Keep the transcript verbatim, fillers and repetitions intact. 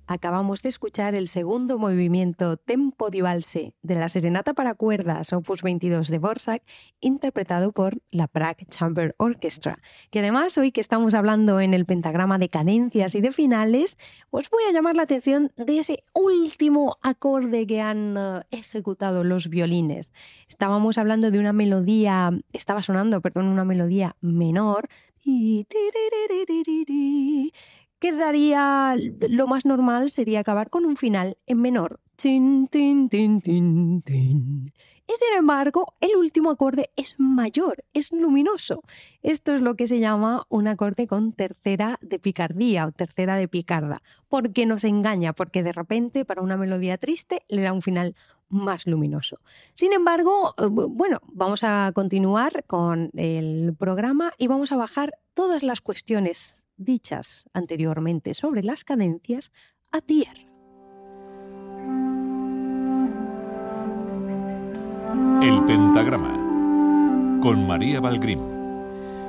Acabamos de escuchar el segundo movimiento Tempo di Valse de la Serenata para cuerdas opus veintidós de Dvořák, interpretado por la Prague Chamber Orchestra, que además hoy que estamos hablando en el pentagrama de cadencias y de finales, os voy a llamar la atención de ese último acorde que han uh, ejecutado los violines. Estábamos hablando de una melodía, estaba sonando, perdón, una melodía menor, que daría, lo más normal sería acabar con un final en menor. Tin, tin, tin, tin, tin. Y sin embargo, el último acorde es mayor, es luminoso. Esto es lo que se llama un acorde con tercera de picardía o tercera de picarda, porque nos engaña, porque de repente para una melodía triste le da un final más luminoso. Sin embargo, bueno, vamos a continuar con el programa y vamos a bajar todas las cuestiones dichas anteriormente sobre las cadencias a tierra. El pentagrama con María Valgrín.